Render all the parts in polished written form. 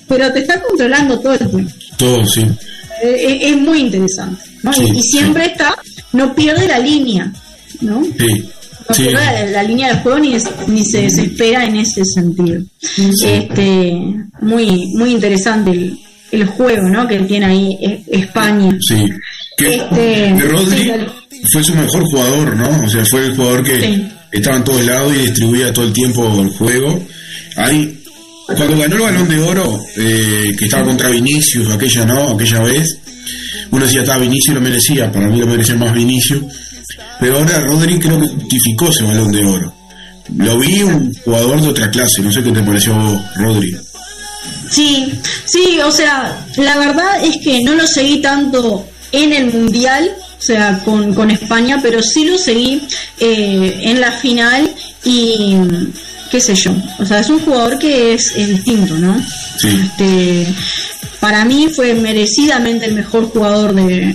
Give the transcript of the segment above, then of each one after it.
pero te está controlando todo el tiempo. Todo, sí. Es muy interesante, ¿no? Sí, y siempre no pierde la línea, ¿no? Sí. No pierde la línea del juego ni se desespera en ese sentido. Sí. Muy, muy interesante el juego, ¿no? Que tiene ahí España. Sí. Que Rodri fue su mejor jugador, ¿no? O sea, fue el jugador que estaba en todos lados y distribuía todo el tiempo el juego. Ahí, cuando ganó el Balón de Oro, que estaba contra Vinicius, aquella vez, uno decía, Vinicius lo merecía, para mí lo merecía más Vinicius, pero ahora Rodri creo que justificó ese Balón de Oro. Lo vi un jugador de otra clase, no sé qué te pareció Rodri. Sí, o sea, la verdad es que no lo seguí tanto en el Mundial, o sea, con España, pero sí lo seguí en la final y qué sé yo, o sea, es un jugador que es distinto, ¿no? Sí. Para mí fue merecidamente el mejor jugador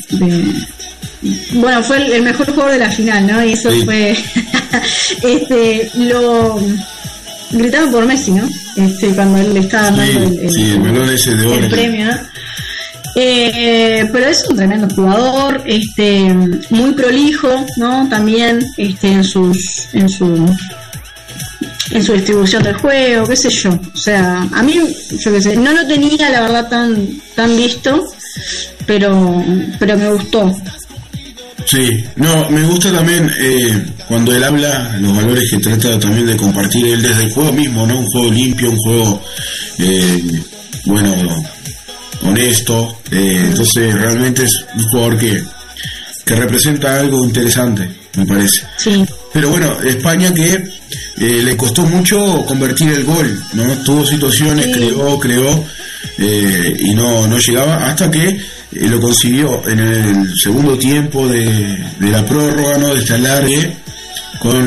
bueno, fue el mejor jugador de la final, ¿no? Y eso fue lo gritaban por Messi, ¿no? Cuando él le estaba dando el melón ese de oro, el premio, ¿no? Pero es un tremendo jugador, muy prolijo, ¿no? También en su distribución del juego, qué sé yo. O sea, a mí, yo qué sé, no lo tenía la verdad tan visto, pero me gustó. Sí, no, me gusta también cuando él habla, los valores que trata también de compartir él desde el juego mismo, ¿no? Un juego limpio, un juego, honesto. Entonces realmente es un jugador que representa algo interesante, me parece. Sí. Pero bueno, España que le costó mucho convertir el gol, ¿no? Tuvo situaciones, creó y no llegaba hasta que lo consiguió en el segundo tiempo de la prórroga, ¿no? De esta alargue con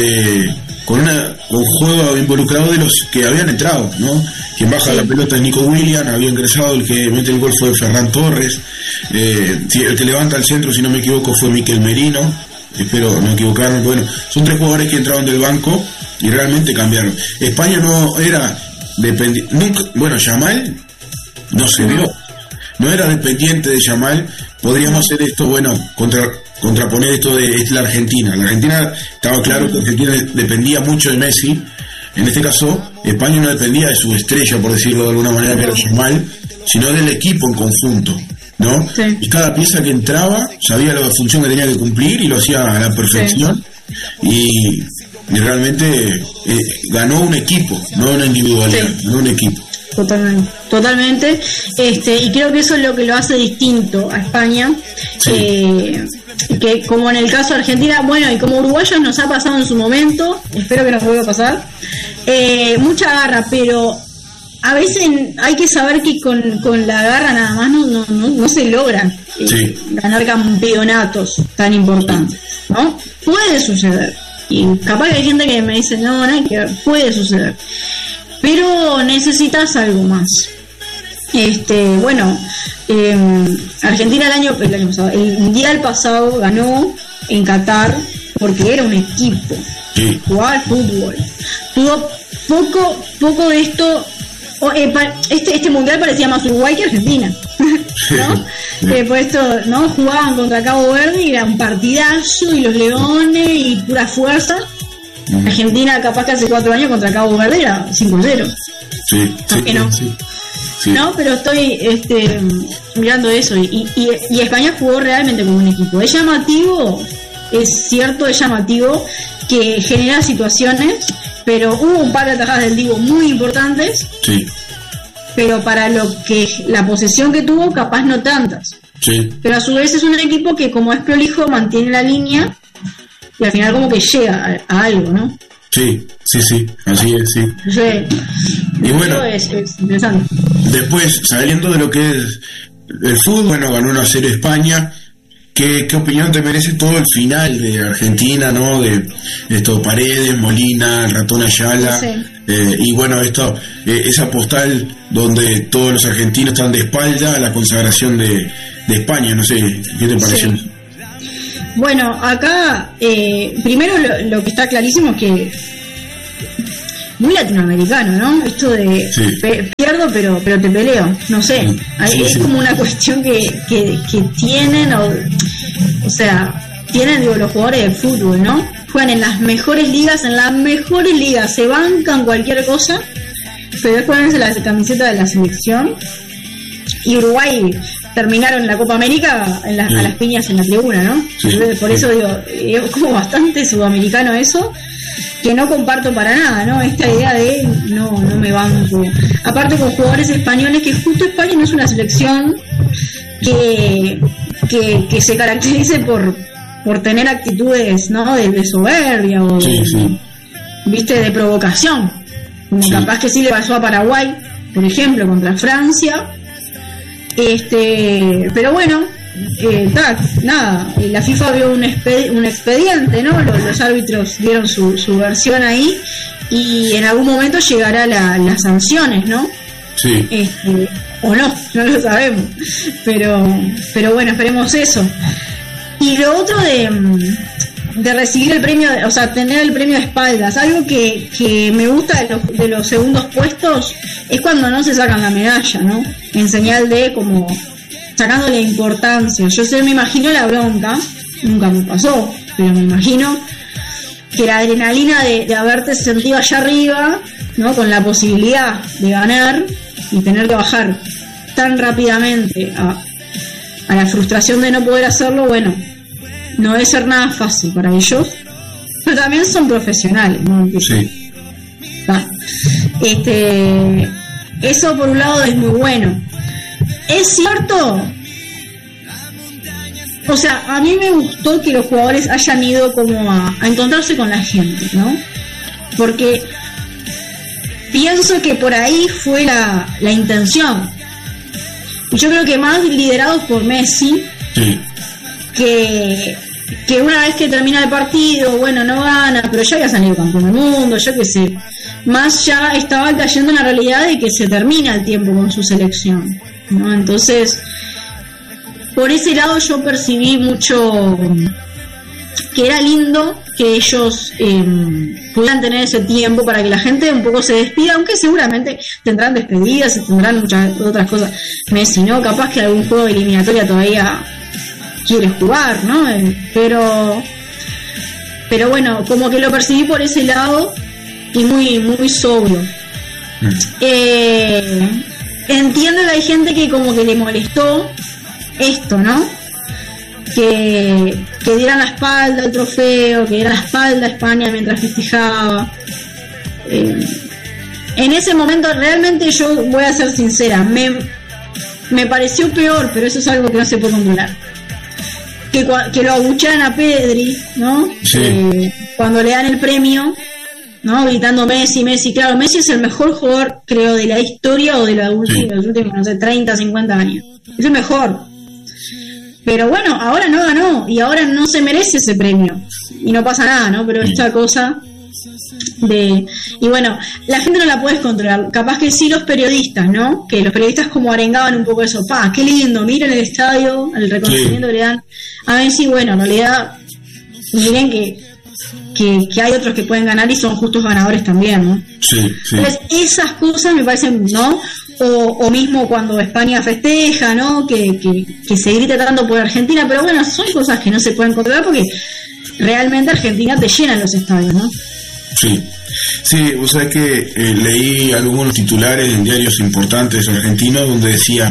un juego involucrado de los que habían entrado, ¿no? Quien baja la pelota es Nico Williams, había ingresado, el que mete el gol fue Ferran Torres, el que levanta el centro, si no me equivoco, fue Mikel Merino, espero no equivocarme. Bueno, son 3 jugadores que entraron del banco y realmente cambiaron. España no era dependiente, nunca, bueno, Yamal no se vio, no era dependiente de Yamal. Podríamos hacer esto, bueno, contraponer esto de la Argentina. La Argentina, estaba claro que Argentina dependía mucho de Messi. En este caso, España no dependía de su estrella, por decirlo de alguna manera, que era Yamal, sino del equipo en conjunto, ¿no? Sí. Y cada pieza que entraba sabía la función que tenía que cumplir y lo hacía a la perfección. Sí. Y realmente ganó un equipo, no una individualidad, ganó un equipo. Totalmente, y creo que eso es lo que lo hace distinto a España, que como en el caso de Argentina, bueno, y como uruguayos nos ha pasado en su momento, espero que nos vuelva a pasar, mucha garra, pero a veces hay que saber que con la garra nada más no se logran ganar campeonatos tan importantes, ¿no? Puede suceder, y capaz que hay gente que me dice no, que puede suceder, pero necesitas algo más. Argentina el año pasado, el mundial pasado ganó en Qatar porque era un equipo, jugaba al fútbol, tuvo poco de esto. Este mundial parecía más Uruguay que Argentina, ¿no? Pues esto, ¿no? Jugaban contra Cabo Verde y era un partidazo y los leones y pura fuerza. Argentina capaz que hace 4 años contra Cabo Verde era 5-0. Sí. No, pero estoy mirando eso y España jugó realmente como un equipo. Es llamativo, es cierto, es llamativo que genera situaciones, pero hubo un par de atajadas del Diego muy importantes. Sí. Pero para lo que la posesión que tuvo, capaz no tantas. Sí. Pero a su vez es un equipo que como es prolijo mantiene la línea y al final como que llega a algo, ¿no? Sí, así es, sí. Y bueno, es interesante. Después, saliendo de lo que es el fútbol, bueno, ganó 1-0 España. ¿Qué opinión te merece todo el final de Argentina, no? De esto, Paredes, Molina, el Ratón Ayala, y bueno, esa postal donde todos los argentinos están de espalda a la consagración de España, no sé, ¿qué te pareció? Sí. Bueno, acá primero lo que está clarísimo es que muy latinoamericano, ¿no? Esto de pierdo peleo, pero te peleo, no sé, es como una cuestión que tienen, o sea, tienen, digo, los jugadores de fútbol, ¿no? Juegan en las mejores ligas, se bancan cualquier cosa, pero después ponerse la camiseta de la selección. Y Uruguay terminaron la Copa América a las piñas en la tribuna, ¿no? Sí, por eso digo, es como bastante sudamericano eso, que no comparto para nada, ¿no? Esta idea de no me banco. Aparte con jugadores españoles, que justo España no es una selección que se caracterice por tener actitudes, ¿no? De soberbia o viste, de provocación, como capaz que sí le pasó a Paraguay, por ejemplo, contra Francia. Pero bueno, nada, la FIFA vio un expediente, ¿no? Los árbitros dieron su versión ahí, y en algún momento llegará las sanciones, ¿no? Sí. O no lo sabemos, pero bueno, esperemos eso. Y lo otro de recibir el premio, o sea, tener el premio de espaldas, algo que me gusta de los segundos puestos es cuando no se sacan la medalla, ¿no? En señal de como sacándole importancia. Me imagino la bronca, nunca me pasó, pero me imagino que la adrenalina de haberte sentido allá arriba, ¿no? Con la posibilidad de ganar y tener que bajar tan rápidamente a la frustración de no poder hacerlo, bueno, no debe ser nada fácil para ellos, pero también son profesionales, ¿no? Sí. Eso por un lado es muy bueno. Es cierto, o sea, a mí me gustó que los jugadores hayan ido como a encontrarse con la gente, ¿no? Porque pienso que por ahí fue la intención. Y yo creo que más liderados por Messi, que una vez que termina el partido, bueno, no gana, pero ya había salido campeón del mundo, yo qué sé, más ya estaba cayendo en la realidad de que se termina el tiempo con su selección, ¿no? Entonces, por ese lado yo percibí mucho que era lindo que ellos pudieran tener ese tiempo para que la gente un poco se despida, aunque seguramente tendrán despedidas y tendrán muchas otras cosas. Messi, ¿no? Capaz que algún juego de eliminatoria todavía quiere jugar, ¿no? Pero bueno, como que lo percibí por ese lado y muy, muy sobrio. Entiendo que hay gente que como que le molestó esto, ¿no? Que dieran la espalda al trofeo, que diera la espalda a España mientras festejaba. En ese momento realmente yo voy a ser sincera, me pareció peor, pero eso es algo que no se puede controlar, que lo abuchean a Pedri, ¿no? Sí. Cuando le dan el premio, ¿no? Gritando Messi, claro, Messi es el mejor jugador, creo, de la historia o de los últimos, no sé, 30, 50 años, es el mejor. Pero bueno, ahora no ganó y ahora no se merece ese premio y no pasa nada, ¿no? Pero esta cosa y bueno, la gente no la puedes controlar, capaz que sí los periodistas, ¿no? Que los periodistas como arengaban un poco eso, qué lindo, miren el estadio, el reconocimiento que le dan a Messi. Bueno, en realidad miren que hay otros que pueden ganar y son justos ganadores también, ¿no? Sí. Entonces esas cosas me parecen, ¿no? O mismo cuando España festeja, ¿no? Que se grita tanto por Argentina, pero bueno, son cosas que no se pueden controlar porque realmente Argentina te llena los estadios, ¿no? Sí, vos sabés que leí algunos titulares en diarios importantes argentinos donde decía,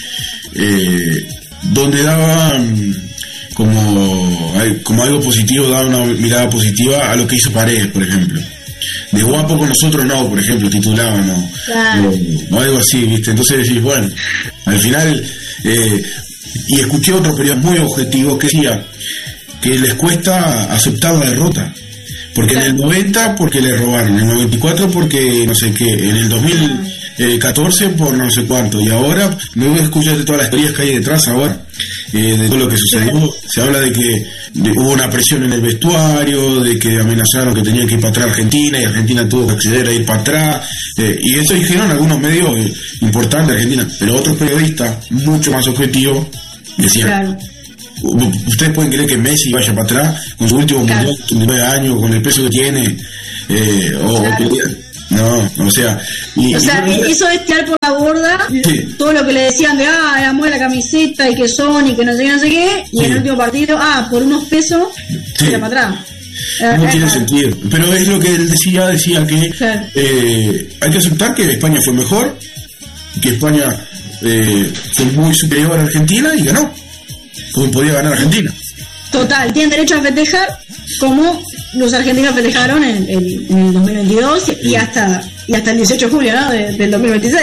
donde daban como algo positivo, daba una mirada positiva a lo que hizo Paredes, por ejemplo. De guapo con nosotros no, por ejemplo, titulaban, ¿no? Claro. O algo así, ¿viste? Entonces decís, bueno, al final, y escuché otro periodista muy objetivo que decía que les cuesta aceptar la derrota. Porque en el 90 porque le robaron, en el 94 porque no sé qué, en el 2014 por no sé cuánto, y ahora luego escuchas de todas las teorías que hay detrás ahora, de todo lo que sucedió. Se habla de que hubo una presión en el vestuario, de que amenazaron que tenían que ir para atrás Argentina y Argentina tuvo que acceder a ir para atrás, y eso dijeron algunos medios importantes de Argentina, pero otros periodistas mucho más objetivos decían, claro, ¿ustedes pueden creer que Messi vaya para atrás con su último mundial de 9 años, con el peso que tiene? No, o sea... eso es tirar por la borda todo lo que le decían de, la mueve la camiseta y que son y que no sé qué, y en el último partido, por unos pesos, tira para atrás. No tiene sentido. Pero es lo que él decía que hay que aceptar que España fue mejor, que España fue muy superior a Argentina y ganó, como podía ganar Argentina. Total, tienen derecho a festejar como los argentinos festejaron en el 2022 y hasta el 18 de julio, ¿no? del 2026.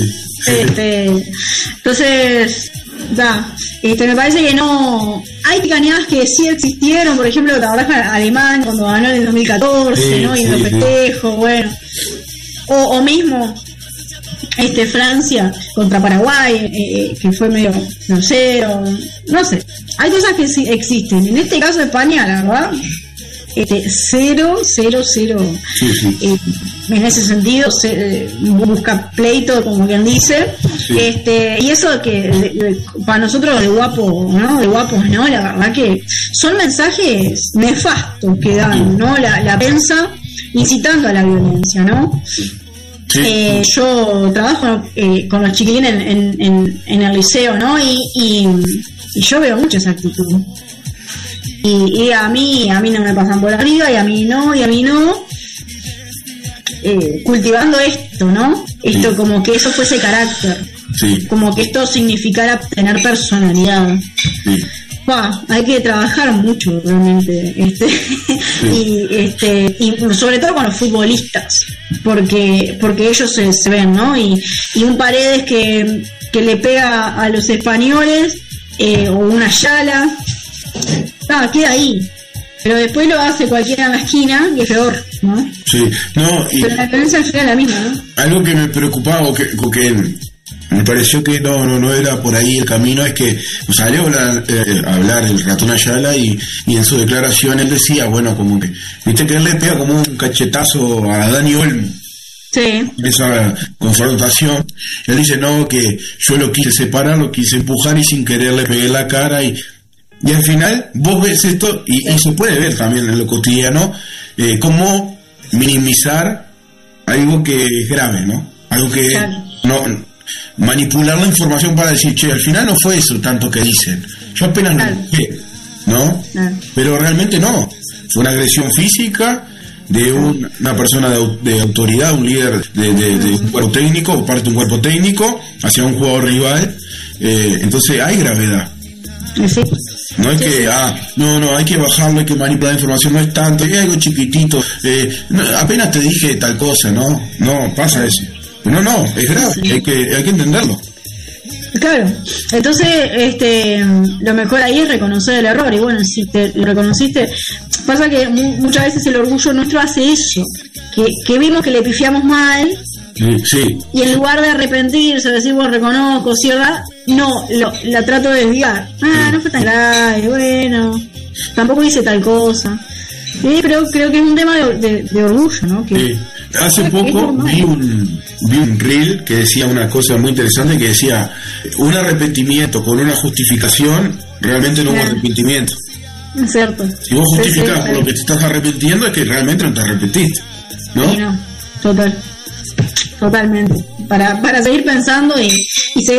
Entonces, me parece que no. Hay picaneadas que sí existieron, por ejemplo, la verdad, Alemania cuando ganó en el 2014, ¿no? Y los festejos, bueno. O mismo Francia contra Paraguay, que fue medio grosero, no sé. Hay cosas que sí existen. En este caso España, la verdad, 0 en ese sentido, busca pleito, como quien dice, y eso que para nosotros de guapos, ¿no? La verdad que son mensajes nefastos que dan, ¿no? La prensa incitando a la violencia, ¿no? Yo trabajo con los chiquilines en el liceo, ¿no? Y yo veo mucha esa actitud. Y a mí no me pasan por arriba, y a mí no. Cultivando esto, ¿no? Esto como que eso fuese carácter. Como que esto significara tener personalidad. Hay que trabajar mucho realmente, y sobre todo con los futbolistas, porque ellos se ven, ¿no? Y un Paredes que le pega a los españoles, o una Ayala, queda ahí, pero después lo hace cualquiera en la esquina y es peor, ¿no? Pero la diferencia es la misma, ¿no? Algo que me preocupaba o que me pareció que no era por ahí el camino, es que salió a hablar el ratón Ayala y en su declaración él decía, bueno, como que, viste que él le pega como un cachetazo a Dani Olmo. Esa confrontación, él dice, no, que yo lo quise separar, lo quise empujar y sin querer le pegué la cara y al final vos ves esto y se puede ver también en lo cotidiano, cómo minimizar algo que es grave, ¿no? Algo que manipular la información para decir, che, al final no fue eso tanto que dicen, yo apenas lo dije, ¿no? Pero realmente no, fue una agresión física de una persona de autoridad, un líder de un cuerpo técnico, o parte de un cuerpo técnico, hacia un jugador rival. Entonces hay gravedad. No es que, hay que bajarlo, hay que manipular la información, no es tanto, es algo chiquitito, apenas te dije tal cosa, no pasa eso. No, es grave, hay que entenderlo. Claro, entonces lo mejor ahí es reconocer el error, y bueno, si te lo reconociste, pasa que muchas veces el orgullo nuestro hace eso, que vimos que le pifiamos mal, y en lugar de arrepentirse, decir, bueno, reconozco, ¿cierto? No, la trato de desviar. No fue tan grave, bueno, tampoco hice tal cosa. Pero creo que es un tema de orgullo, ¿no? Hace poco vi un reel que decía una cosa muy interesante, que decía, un arrepentimiento con una justificación realmente no hubo arrepentimiento. Es cierto. Si vos justificás por lo que te estás arrepintiendo, es que realmente no te arrepentiste, ¿no? Totalmente. Para seguir pensando y seguir